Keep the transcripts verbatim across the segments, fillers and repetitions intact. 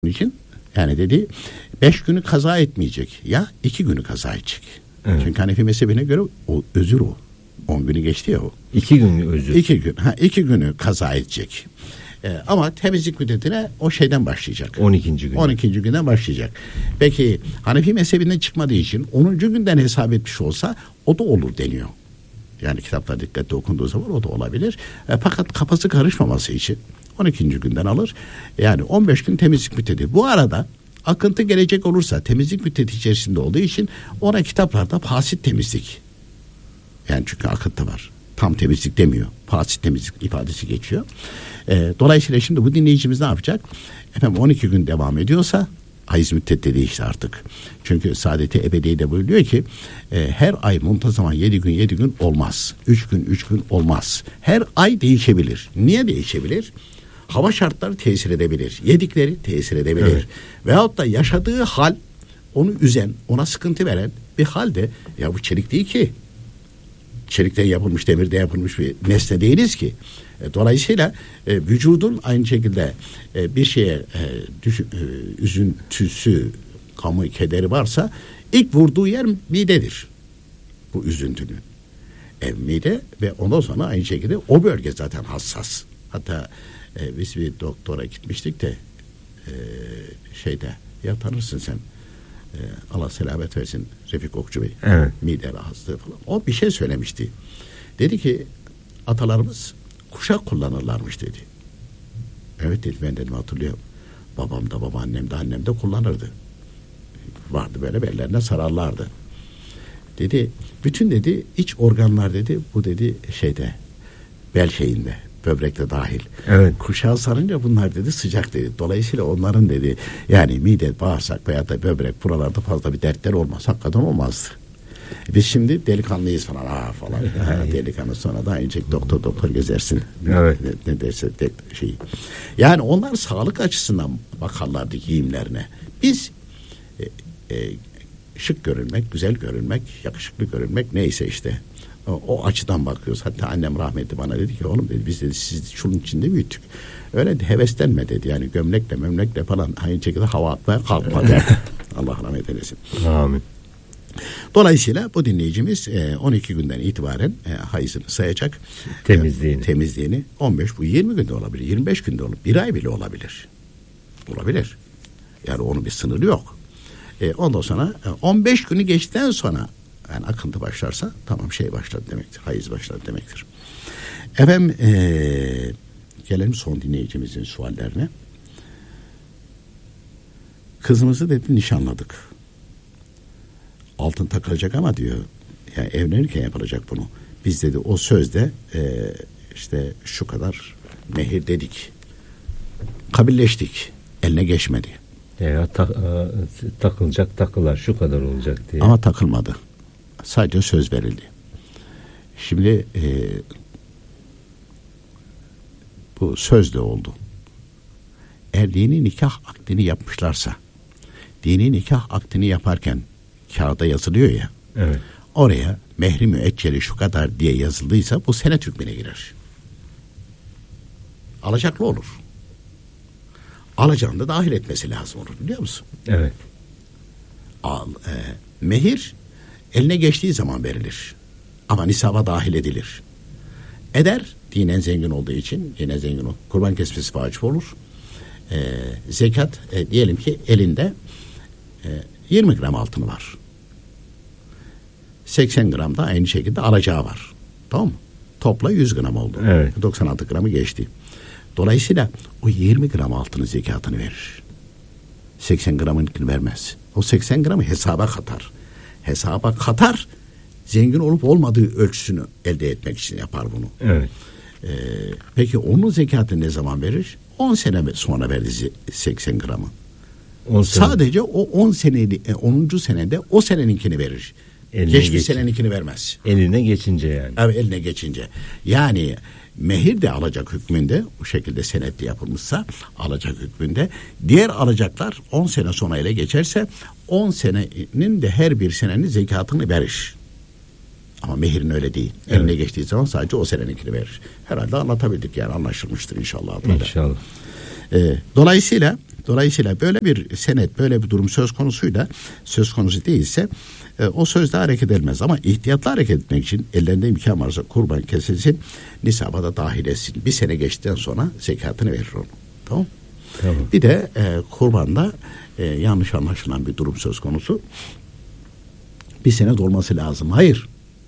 için yani dedi beş günü kaza etmeyecek ya iki günü kaza edecek. Evet. Çünkü Hanefi mezhebine göre o özür o. On günü geçti ya o. İki günü özür. İki gün. Ha iki günü kaza edecek. Ee, ama temizlik müddetine o şeyden başlayacak. On ikinci gün. On ikinci günden başlayacak. Peki Hanefi mezhebinden çıkmadığı için onuncu günden hesap etmiş olsa o da olur deniyor. Yani kitaplar dikkatli okunduğu zaman o da olabilir. E, fakat kafası karışmaması için on ikinci günden alır. Yani on beş gün temizlik müddeti. Bu arada akıntı gelecek olursa temizlik müddeti içerisinde olduğu için ona kitaplarda fasit temizlik. Yani çünkü akıntı var. Tam temizlik demiyor. Fasit temizlik ifadesi geçiyor. E, dolayısıyla şimdi bu dinleyicimiz ne yapacak? Efendim on iki gün devam ediyorsa hayız müddeti değişti artık. Çünkü Saadet-i Ebediye'de buyuruyor ki e, her ay muntazaman yedi gün yedi gün olmaz. üç gün üç gün olmaz. Her ay değişebilir. Niye değişebilir? Hava şartları tesir edebilir. Yedikleri tesir edebilir. Evet. Veyahut da yaşadığı hal onu üzen, ona sıkıntı veren bir halde ya bu çelik değil ki. Çelikten yapılmış, demirde yapılmış bir nesne değiliz ki. E, dolayısıyla e, vücudun aynı şekilde e, bir şeye e, düşün, e, üzüntüsü, gamı, kederi varsa ilk vurduğu yer midedir. Bu üzüntünün. E, mide ve ondan sonra aynı şekilde o bölge zaten hassas. Hatta e, biz bir doktora gitmiştik de e, şeyde ya tanırsın sen e, Allah selamet versin Refik Okçu Bey. Evet. Mide rahatsızlığı falan. O bir şey söylemişti. Dedi ki atalarımız kuşak kullanırlarmış dedi. Evet dedi, ben dedim hatırlıyorum. Babam da babaannem de annem de kullanırdı. Vardı böyle bellerine sararlardı. Dedi bütün dedi iç organlar dedi bu dedi şeyde bel şeyinde böbrekte dahil. Evet. Kuşağı sarınca bunlar dedi sıcak dedi. Dolayısıyla onların dedi yani mide, bağırsak veya da böbrek buralarda fazla bir dertler olmaz. Hakikaten olmazdı. Biz şimdi delikanlıyız falan aa falan. Ha, delikanlı sonra da aynı şey doktor doktor gezersin. Evet. Ne, ne derse de, şey. Yani onlar sağlık açısından bakarlardı giyimlerine. Biz e, e, şık görünmek, güzel görünmek, yakışıklı görünmek neyse işte. O, o açıdan bakıyoruz. Hatta annem rahmetli bana dedi ki oğlum dedi biz dedi sizi şunun içinde büyüttük. Öyle de heveslenme dedi. Yani gömlekle memlekle falan aynı şekilde hava atmaya kalkma derdi. Allah rahmet eylesin. Amin. Dolayısıyla bu dinleyicimiz on iki günden itibaren hayızını sayacak. Temizliğini. Temizliğini on beş bu yirmi günde olabilir. yirmi beş günde olabilir. Bir ay bile olabilir. Olabilir. Yani onun bir sınırı yok. E, ondan sonra on beş günü geçtikten sonra yani akıntı başlarsa tamam şey başladı demektir. Hayız başladı demektir. Efendim e, gelelim son dinleyicimizin suallerine. Kızımızı dedi nişanladık. Altın takılacak ama diyor yani evlenirken yapılacak bunu. Biz dedi o sözde e, işte şu kadar mehir dedik. Kabilleştik. Eline geçmedi. Ya, ta, a, takılacak takılar şu kadar olacak diye. Ama takılmadı. Sadece söz verildi. Şimdi e, bu sözle oldu. Eğer dini nikah akdini yapmışlarsa dini nikah akdini yaparken kağıda yazılıyor ya. Evet. Oraya mehri müecceli şu kadar diye yazıldıysa bu senet hükmüne girer. Alacaklı olur. Alacağını da dahil etmesi lazım olur biliyor musun? Evet. Al, e, mehir eline geçtiği zaman verilir. Ama nisaba dahil edilir. Eder dinen zengin olduğu için yine zengin olur. Kurban kesmesi vacip olur. E, zekat e, diyelim ki elinde e, yirmi gram altını var. seksen gram da aynı şekilde alacağı var. Tamam mı? Topla yüz gram oldu. Evet. doksan altı gramı geçti. Dolayısıyla o yirmi gram altının zekatını verir. seksen gramınkini vermez. O seksen gramı hesaba katar. Hesaba katar. Zengin olup olmadığı ölçüsünü elde etmek için yapar bunu. Evet. Ee, peki onun zekatını ne zaman verir? on sene sonra verdi seksen gramı. on Sadece o on seneli onuncu senede o seneninkini verir. Eline Geçmiş geçin. seneninkini vermez. Eline geçince yani. Evet eline geçince. Yani mehir de alacak hükmünde o şekilde senetli yapılmışsa alacak hükmünde. Diğer alacaklar on sene sonra ele geçerse on senenin de her bir senenin zekatını verir. Ama mehirin öyle değil. Evet. Eline geçtiği zaman sadece o seneninkini verir. Herhalde anlatabildik yani anlaşılmıştır inşallah. İnşallah. E, dolayısıyla dolayısıyla böyle bir senet, böyle bir durum söz konusuyla söz konusu değilse e, o sözde hareket edilmez. Ama ihtiyatlı hareket etmek için ellerinde imkan varsa kurban kesilsin, nisaba da dahil etsin. Bir sene geçtikten sonra zekatını verir onu. Tamam. Tamam. Bir de e, kurbanda e, yanlış anlaşılan bir durum söz konusu. Bir sene dolması lazım. Hayır.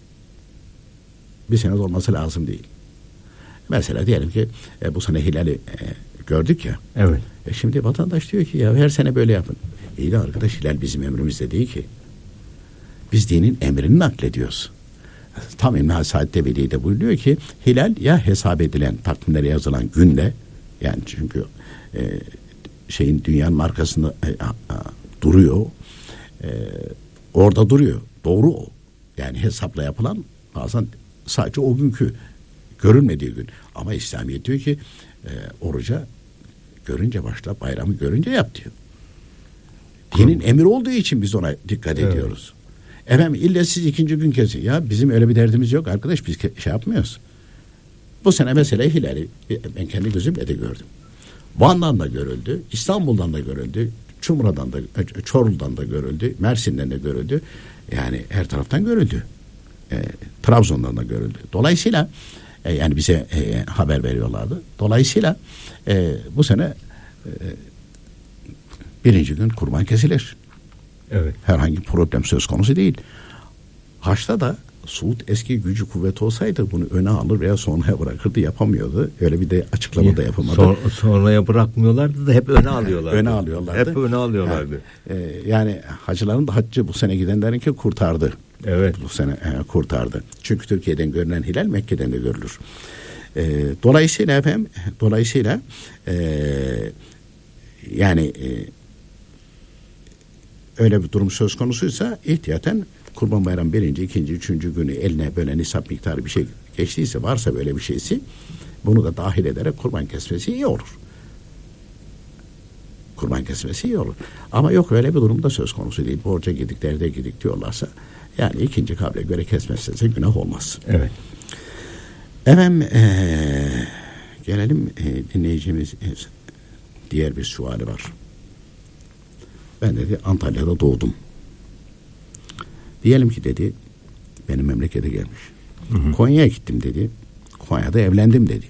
Bir sene dolması lazım değil. Mesela diyelim ki e, bu sene hilali e, gördük ya. Evet. E şimdi vatandaş diyor ki ya her sene böyle yapın. İyi de arkadaş, hilal bizim emrimizde değil ki. Biz dinin emrini naklediyoruz. Tam İmam Saadet'te Veli'de buyuruyor ki hilal ya hesap edilen, takvimlere yazılan günde, yani çünkü e, şeyin dünyanın markasında e, a, a, duruyor. E, orada duruyor. Doğru o. Yani hesapla yapılan bazen sadece o günkü görülmediği gün. Ama İslamiyet diyor ki e, oruca görünce başla, bayramı görünce yap diyor. Dinin emri olduğu için biz ona dikkat evet. ediyoruz. Efendim illa siz ikinci gün kesin. Ya bizim öyle bir derdimiz yok arkadaş, biz şey yapmıyoruz. Bu sene mesela hilali ben kendi gözümle de gördüm. Van'dan da görüldü, İstanbul'dan da görüldü, Çumra'dan da, Çorlu'dan da görüldü, Mersin'den de görüldü. Yani her taraftan görüldü. E, Trabzon'dan da görüldü. Dolayısıyla e, yani bize e, haber veriyorlardı. Dolayısıyla e, bu sene e, birinci gün kurban kesilir. Evet. Herhangi bir problem söz konusu değil. Haçta da Suud eski gücü kuvvet olsaydı bunu öne alır veya sonraya bırakırdı, yapamıyordu. Öyle bir de açıklama da yapamadı. Son, sonraya bırakmıyorlardı da hep öne alıyorlardı. öne alıyorlardı. Hep öne alıyorlardı. Yani, e, yani hacıların da haccı bu sene gidenlerinki kurtardı. Evet. Bu sene e, kurtardı. Çünkü Türkiye'den görünen hilal Mekke'den de görülür. E, dolayısıyla efendim, dolayısıyla e, yani e, öyle bir durum söz konusuysa ihtiyaten Kurban Bayramı birinci, ikinci, üçüncü günü eline böyle nisap miktarı bir şey geçtiyse, varsa böyle bir şeysi, bunu da dahil ederek kurban kesmesi iyi olur. Kurban kesmesi iyi olur. Ama yok, öyle bir durumda söz konusu değil. Borca gidik, derde gidik diyorlarsa, yani ikinci kavle göre kesmezse günah olmaz. Evet. Efendim ee, gelelim e, dinleyicimiz e, diğer bir suali var. Ben dedi Antalya'da doğdum. Diyelim ki dedi benim memlekete gelmiş. Hı hı. Konya'ya gittim dedi. Konya'da evlendim dedi.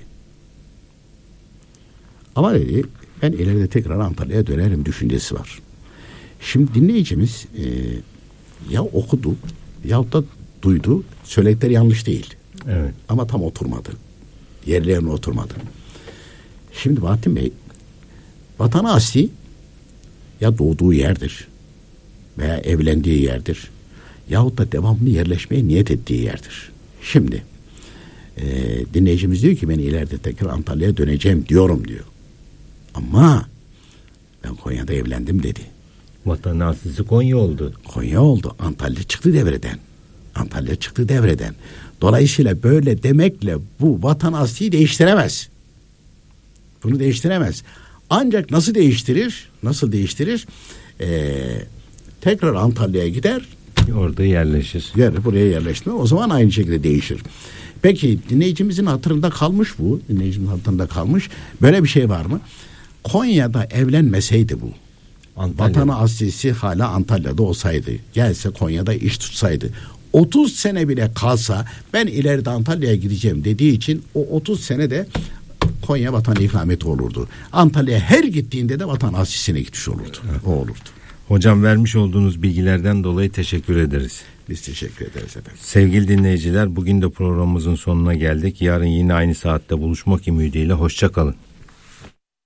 Ama dedi ben ileride tekrar Antalya'ya dönerim düşüncesi var. Şimdi dinleyicimiz e, ya okudu ya da duydu. Söyledikleri yanlış değil. Evet. Ama tam oturmadı. Yerlerine oturmadı. Şimdi Bahattin Bey, vatan asli ya doğduğu yerdir veya evlendiği yerdir yahut da devamlı yerleşmeye niyet ettiği yerdir. Şimdi e, dinleyicimiz diyor ki ben ileride tekrar Antalya'ya döneceğim diyorum diyor. Ama ben Konya'da evlendim dedi. Vatan aslisi Konya oldu. Konya oldu. Antalya çıktı devreden. Antalya çıktı devreden. Dolayısıyla böyle demekle bu vatan asliyi değiştiremez. Bunu değiştiremez. Ancak nasıl değiştirir? Nasıl değiştirir? Ee, tekrar Antalya'ya gider. Orada yerleşir. Yer, buraya yerleşme. O zaman aynı şekilde değişir. Peki dinleyicimizin hatırında kalmış bu. Dinleyicimizin hatırında kalmış. Böyle bir şey var mı? Konya'da evlenmeseydi bu. Antalya. Vatanı aslisi hala Antalya'da olsaydı. Gelse Konya'da iş tutsaydı. otuz sene bile kalsa ben ileride Antalya'ya gideceğim dediği için o otuz sene de Konya vatan ikameti olurdu. Antalya'ya her gittiğinde de vatan aslisine gitmiş olurdu. Evet. O olurdu. Hocam vermiş olduğunuz bilgilerden dolayı teşekkür ederiz. Biz teşekkür ederiz efendim. Sevgili dinleyiciler, bugün de programımızın sonuna geldik. Yarın yine aynı saatte buluşmak ümidiyle hoşça kalın.